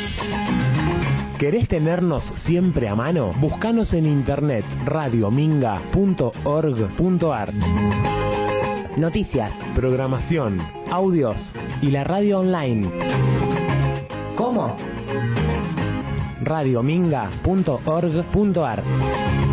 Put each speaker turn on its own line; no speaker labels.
¿Querés tenernos siempre a mano? Búscanos en internet radiominga.org.ar. Noticias, programación, audios y la radio online. ¿Cómo? radiominga.org.ar.